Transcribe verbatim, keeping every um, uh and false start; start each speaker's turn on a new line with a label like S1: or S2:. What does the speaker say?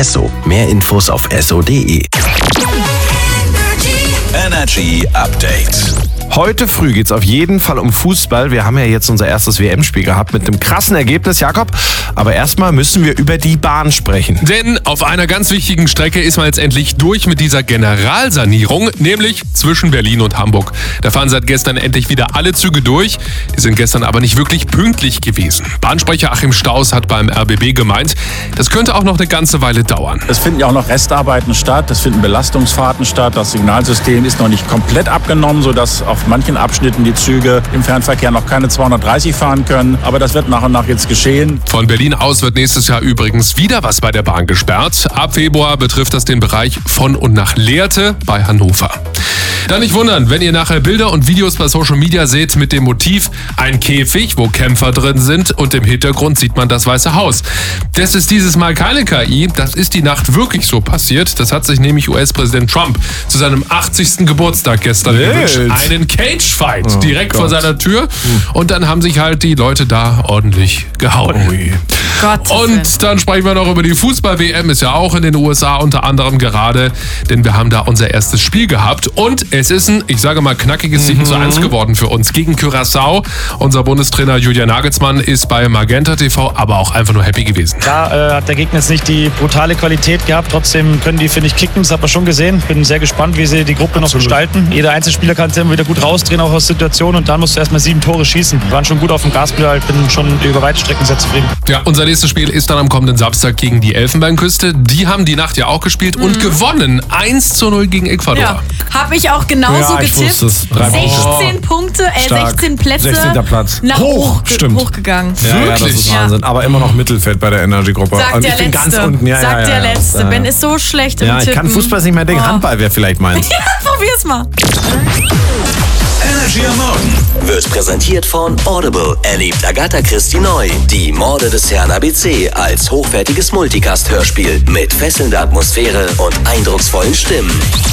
S1: Esso. Mehr Infos auf esso punkt de.
S2: Energy Update.
S3: Heute früh geht's auf jeden Fall um Fußball. Wir haben ja jetzt unser erstes W M-Spiel gehabt mit einem krassen Ergebnis, Jakob. Aber erstmal müssen wir über die Bahn sprechen.
S4: Denn auf einer ganz wichtigen Strecke ist man jetzt endlich durch mit dieser Generalsanierung, nämlich zwischen Berlin und Hamburg. Da fahren seit gestern endlich wieder alle Züge durch. Die sind gestern aber nicht wirklich pünktlich gewesen. Bahnsprecher Achim Staus hat beim R B B gemeint, das könnte auch noch eine ganze Weile dauern.
S5: Es finden ja auch noch Restarbeiten statt, es finden Belastungsfahrten statt. Das Signalsystem ist noch nicht komplett abgenommen, sodass auf manchen Abschnitten die Züge im Fernverkehr noch keine zweihundertdreißig fahren können. Aber das wird nach und nach jetzt geschehen.
S4: Von Berlin aus wird nächstes Jahr übrigens wieder was bei der Bahn gesperrt. Ab Februar betrifft das den Bereich von und nach Lehrte bei Hannover. Dann nicht wundern, wenn ihr nachher Bilder und Videos bei Social Media seht mit dem Motiv ein Käfig, wo Kämpfer drin sind und im Hintergrund sieht man das Weiße Haus. Das ist dieses Mal keine K I, das ist die Nacht wirklich so passiert. Das hat sich nämlich U S-Präsident Trump zu seinem achtzigsten Geburtstag gestern gewünscht. Einen Cage-Fight oh, direkt Gott. vor seiner Tür. Und dann haben sich halt die Leute da ordentlich gehauen.
S3: Ui.
S6: Gott.
S4: Und dann sprechen wir noch über die Fußball-W M, ist ja auch in den U S A unter anderem gerade, denn wir haben da unser erstes Spiel gehabt und es ist ein, ich sage mal, knackiges sieben zu eins geworden für uns gegen Curaçao. Unser Bundestrainer Julian Nagelsmann ist bei Magenta T V aber auch einfach nur happy gewesen.
S7: Klar äh, hat der Gegner jetzt nicht die brutale Qualität gehabt, trotzdem können die, finde ich, kicken, das hat man schon gesehen. Bin sehr gespannt, wie sie die Gruppe Absolut. noch gestalten. Jeder Einzelspieler kann es immer wieder gut rausdrehen, auch aus Situationen und dann musst du erstmal sieben Tore schießen. Wir waren schon gut auf dem Gaspedal, bin schon über weite Strecken sehr zufrieden.
S4: Ja, unser nächstes Spiel ist dann am kommenden Samstag gegen die Elfenbeinküste. Die haben die Nacht ja auch gespielt mhm. und gewonnen. eins zu null gegen Ecuador.
S6: Ja, habe ich auch genauso
S3: ja, ich
S6: getippt. sechzehn Punkte, äh, sechzehn Plätze
S3: sechzehnter Platz.
S6: nach
S3: Hoch,
S6: hoch,
S3: stimmt.
S6: hochgegangen.
S3: Ja, ja, das ist Wahnsinn. Ja. Aber immer noch Mittelfeld bei der Energy-Gruppe.
S6: Sagt
S3: und
S6: der
S3: ich bin
S6: Letzte.
S3: ganz unten. Ja,
S6: Sagt
S3: ja, ja,
S6: der
S3: ja.
S6: Letzte.
S3: Ja.
S6: Ben ist so schlecht im
S3: Ja, ich
S6: Tippen.
S3: kann Fußball nicht mehr denken.
S6: Oh.
S3: Handball wäre vielleicht meins.
S6: Ja, probier's mal.
S2: Energy am Morgen
S1: Wird präsentiert von Audible. Erlebt Agatha Christie neu. Die Morde des Herrn A B C als hochwertiges Multicast-Hörspiel mit fesselnder Atmosphäre und eindrucksvollen Stimmen.